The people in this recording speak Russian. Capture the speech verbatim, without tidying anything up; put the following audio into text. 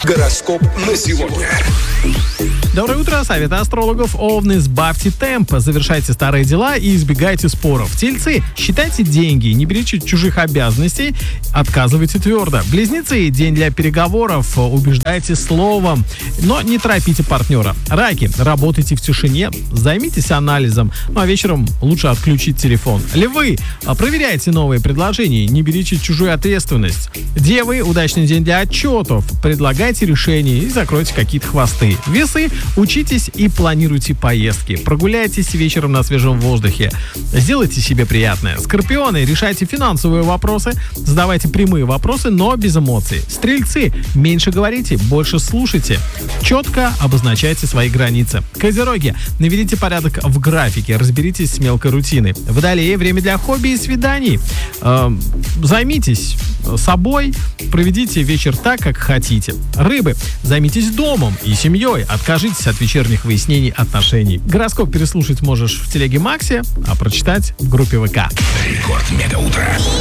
Гороскоп на сегодня. Доброе утро. Советы астрологов. Овны, сбавьте темп, завершайте старые дела и избегайте споров. Тельцы, считайте деньги, не берите чужих обязанностей, отказывайте твердо. Близнецы, день для переговоров, убеждайте словом, но не торопите партнера. Раки, работайте в тишине, займитесь анализом, ну а вечером лучше отключить телефон. Львы, проверяйте новые предложения, не берите чужую ответственность. Девы, удачный день для отчетов, предлагайте решения и закройте какие-то хвосты. Весы, учитесь и планируйте поездки. Прогуляйтесь вечером на свежем воздухе. Сделайте себе приятное. Скорпионы, решайте финансовые вопросы, задавайте прямые вопросы, но без эмоций. Стрельцы, меньше говорите, больше слушайте. Четко обозначайте свои границы. Козероги, наведите порядок в графике, разберитесь с мелкой рутиной. Водолеи, время для хобби и свиданий. Э, займитесь собой, проведите вечер так, как хотите. Рыбы, займитесь домом и семьей, откажитесь от вечерних выяснений отношений. Гороскоп переслушать можешь в телеге Макси, а прочитать в группе ВК. Рекорд Мегаутро.